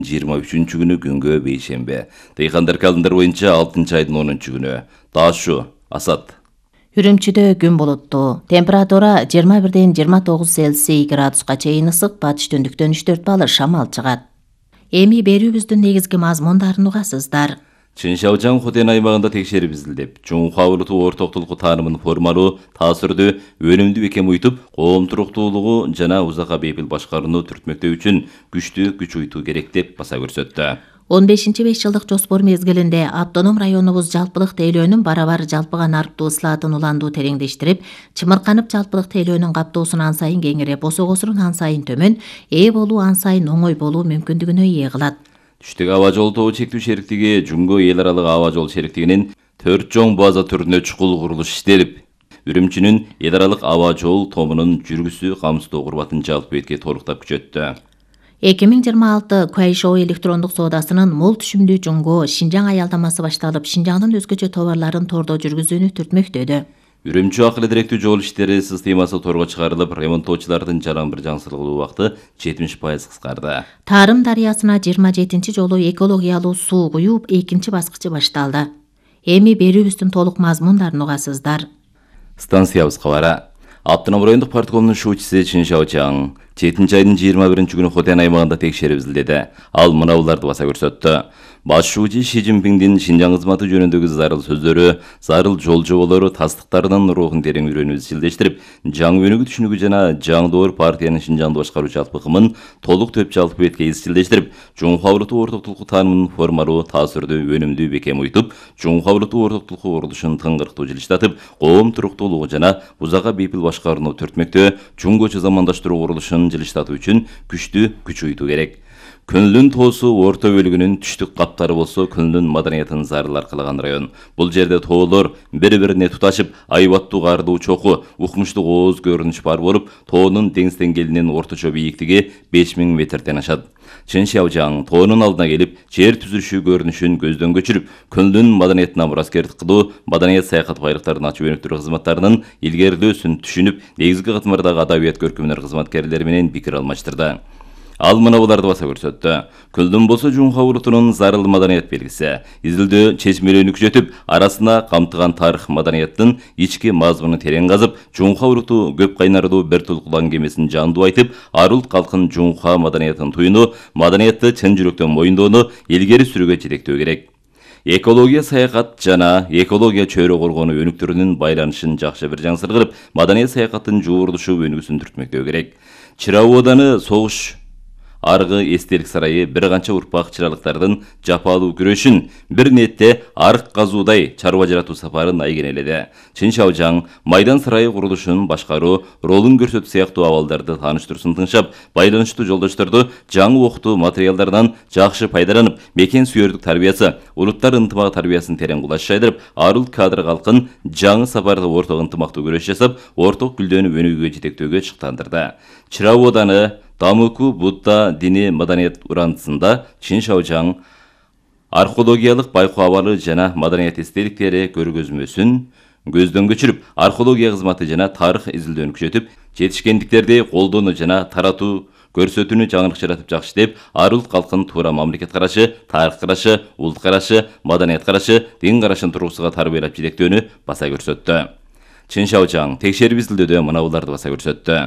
23 күнү күнгө бейшембе. Тыйгандар календар боюнча 6 айдын 10 күнү. Ташу, Асат. Үрүмчүдө күн булуттуу. Температура 21-ден 29 Цельсий градуска чейин ысык, батыш түндүктөн 3-4 балл шамал чыгат. Эми берүүбүздүн негизги мазмундарын угасыздар. Чыншаужан Хотен аймагында текшерип изилдеп, Жумха улуту ортоктулуку таанымын формалуу, таасирдүү, өнүмдүү бекем уйтуп, коом туруктуулугу жана узакка бейпил башкарууну түртмөктөө үчүн күчтүү күч уйтуу керек деп баса көрсөттү. 15-5 жылдык жоспор мезгилинде автоном районубуз жалпылык тейлөөнүн барабар жалпыга нарыктуу ыслаатын уландуу тереңдештирип, чымырканып жалпылык тейлөөнүн каптоосун ан сайын кеңирип, босогосунун ан сайын төмөн, ээ болуу ан сайын оңой болуу мүмкүндүгүнө ээ кылат. Түштүк аба жол тобу чектүү шериктиги Жумго эл аралык аба жол шериктигинин 4 чоң база түрүнө чукул курулуш иштелип, Үрүмчүнүн эл аралык аба жол тобунун жүргүсү камсыздоо курбатын жалпы бетке толуктап күчөттү. 2026 Kuaishou электрондук соодасынын мол түшүмдүү Жумго Шинжаң аялдамасы башталып, Шинжаңдын өзгөчө товарларын тордо жүргүзүүнү түртмөктөдө. Үрүмчү акылы директүү жол иштери системасы торго чыгарылып, ремонттоочулардын жаран бир жаңсырылуу убакыты 70% кыскарды. Тарым дарыясына 27 жолу экологиялуу суу куюп, экинчи баскычы башталды. Эми берүүбүздүн толук мазмундарын угасыздар. Станциябыз кабары. Автоном райондук парткомунун шуучусу Чыншаучаң 7 айдын 21 күнү Хотен аймагында текшерип изилдеди. Ал мынауларды баса көрсөттү. Баш шуучу Ши Цзиньпиңдин Шинжаң кызматы жөнүндөгү зарыл сөздөрү, зарыл жол жоболору тастыктарынын рухун терең үйрөнүүбү изилдештирип, жаңы өнүгүү түшүнүгү жана жаңдоор партиянын Шинжаңды башкаруу жалпы ыкымын толук төп жалпы бетке изилдештирип, Жумха улуту ортоктулуку таанымын формалуу, таасирдүү, өнүмдүү бекем уйтуп, Жумха улуту ортоктулуку курулушун тыңгырктуу жылыштатып, коом туруктуулугу жана узакка бейпил башкарууну түртмөктө, Жумгочу замандаштыруу курулушун жылыштатуу үчүн күчтүү күч уйтуу керек. Күнлүн тоосу орто бөлүгүнүн түштүк каптары болсо, күнлүн маданиятын зарыл аркалаган район. Бул жерде тоолор бири-бирине туташып, айбаттуу кардуу чоку, укмуштук ооз көрүнүш бар болуп, тоонун деңиз деңгээлинин орточо бийиктиги 5000 метрден ашат. Чыншаужаң тоонун алдына келип, жер түзүлүшү көрүнүшүн көздөн көчүрүп, күнлүн маданиятына мураскердик кылуу, маданият саякат байлыктарын ачуу өнүктүрүү кызматтарынын илгерилөөсүн түшүнүп, негизги катмардагы адабият көркөмдөр кызматкерлери менен пикир алмаштырды. Ал мынауларды баса көрсөттү. Күлдүн болсо Жумха улутунун зарыл маданият белгиси. Изилдөө чечмелүүнү күчөтүп, арасына камтыган тарых маданияттын ички мазмунун терең казып, Жумха улуту көп кайнарлуу бир тулкулан кемесин жандуу айтып, ар улут калкын Жумха маданиятын туюну, маданиятты чын жүрөктөн моюндоону илгери сүрүүгө жетектөө керек. Экология саякат жана экология чөйрө коргонуу өнүктүрүүнүн байланышын жакшы бир жаңсыр кылып, маданият саякаттын жуурулушу өнүгүүсүн түртмөктөө керек. Чырау ооданы согуш аргы эстелик сарайы бир канча урпак чыралыктардын жапалуу күрөшүн бир нетте арык казуудай чарба жаратуу сапарын айгенеледи. Чыншаужаң майдан сарайы курулушун башкаруу, ролун көрсөтүү сыяктуу абалдарды тааныштыруусын тыңшап, байланыштуу жолдошторду жаңы окутуу материалдарынан жакшы пайдаланып, мекен сүйөрдүк тарбиясы, улуттар ынтымагы тарбиясын терең кулаш жайдырып, ар улут кадр калкын жаңы сапарда орток ынтымактуу күрөш жасап, орток гүлдөнүп өнүгүүгө жетектөөгө чыктандырды. Чырау ооданы Дамыку Будда дини маданият урандысында Чыншаужаң археологиялык байкоо абалы жана маданият эстеликтери көргөзмөсүн көздөн көчүрүп, археология кызматы жана тарых изилдөөнү күчөтүп, жетишкендиктерди колдонуу жана таратуу көрсөтүүнү жаңылык жаратып жакшы деп, ар улут калкын туура мамлекет карашы, тарых карашы, улут карашы, маданият карашы, дин карашын тургусуга тарбиялап жетектөөнү баса көрсөттү. Чыншаужаң текшерип изилдөөдө мынауларды баса көрсөттү.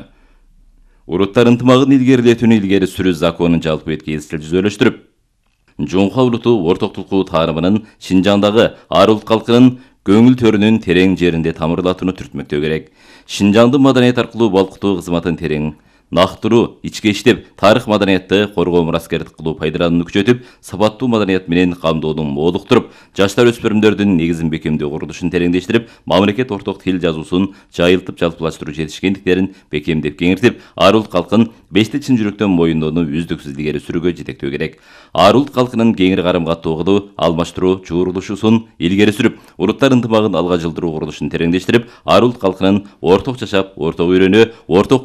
Уруттар ынтымагын илгерилетүүнү илгери сүрүү законун жалпы бетке изчил жүзөлөштүрүп, Жумха улуту ортоктулуку таанымынын Шинжаңдагы ар улут калкынын көңүл төрүнүн терең жеринде тамырлатууну түртмөктөө керек. Шинжаңды маданият аркылуу балкытуу кызматын терең нактыруу, ичке иштеп, тарых маданиятты коргоо мураскердик кылуу пайдаланууну күчөтүп, сапаттуу маданият менен камдоону молуктуруп, жаштар өспүрүмдөрдүн негизин бекемдөө курулушун тереңдештирип, мамлекет орток тил жазуусун жайылтып жалпылаштыруу жетишкендиктерин бекемдеп кеңиртип, ар улут калкын бешти чын жүрөктөн моюндоону үздүксүз илгери сүрүүгө жетектөө керек. Ар улут калкынын кеңири карам каттоого алмаштыруу жуурулушусун илгери сүрүп, улуттар ынтымагын алга жылдыруу курулушун тереңдештирип, ар улут калкынын орток жашап, орток үйрөнүү, орток